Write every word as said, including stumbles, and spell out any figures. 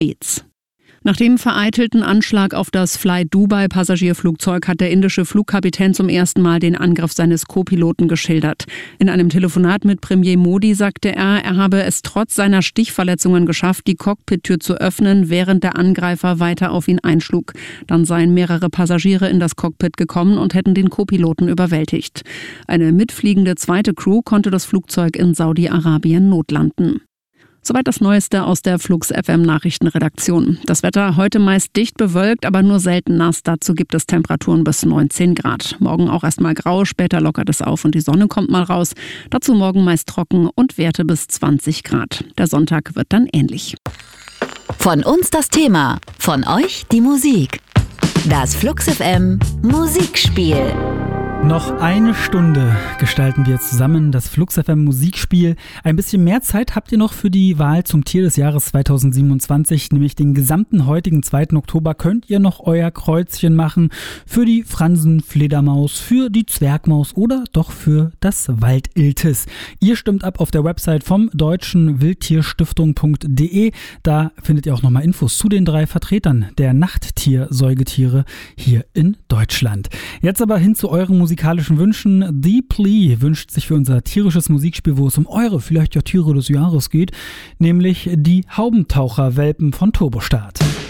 Nach dem vereitelten Anschlag auf das Fly-Dubai-Passagierflugzeug hat der indische Flugkapitän zum ersten Mal den Angriff seines Co-Piloten geschildert. In einem Telefonat mit Premier Modi sagte er, er habe es trotz seiner Stichverletzungen geschafft, die Cockpit-Tür zu öffnen, während der Angreifer weiter auf ihn einschlug. Dann seien mehrere Passagiere in das Cockpit gekommen und hätten den Co-Piloten überwältigt. Eine mitfliegende zweite Crew konnte das Flugzeug in Saudi-Arabien notlanden. Soweit das Neueste aus der Flux F M Nachrichtenredaktion. Das Wetter heute meist dicht bewölkt, aber nur selten nass. Dazu gibt es Temperaturen bis neunzehn Grad. Morgen auch erstmal grau, später lockert es auf und die Sonne kommt mal raus. Dazu morgen meist trocken und Werte bis zwanzig Grad. Der Sonntag wird dann ähnlich. Von uns das Thema, von euch die Musik. Das Flux F M Musikspiel. Noch eine Stunde gestalten wir zusammen das Flux F M Musikspiel. Ein bisschen mehr Zeit habt ihr noch für die Wahl zum Tier des Jahres zweitausendsiebenundzwanzig, nämlich den gesamten heutigen zweiten Oktober könnt ihr noch euer Kreuzchen machen für die Fransenfledermaus, für die Zwergmaus oder doch für das Waldiltis. Ihr stimmt ab auf der Website vom deutschen Wildtierstiftung punkt de. Da findet ihr auch nochmal Infos zu den drei Vertretern der Nachttier-Säugetiere hier in Deutschland. Jetzt aber hin zu euren Musik. musikalischen Wünschen. Deeply wünscht sich für unser tierisches Musikspiel, wo es um eure, vielleicht ja Tiere des Jahres geht, nämlich die Haubentaucher-Welpen von Turbostart.